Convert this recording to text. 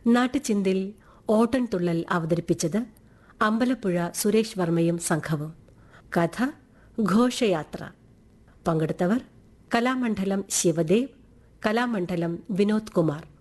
നാട്ടുചിന്തിൽ ഓട്ടൻതുള്ളൽ അവതരിപ്പിച്ചത് അമ്പലപ്പുഴ സുരേഷ് വർമ്മയും സംഘവും. കഥ ഘോഷയാത്ര. പങ്കെടുത്തവർ കലാമണ്ഡലം ശിവദേവ്, കലാമണ്ഡലം വിനോദ് കുമാർ.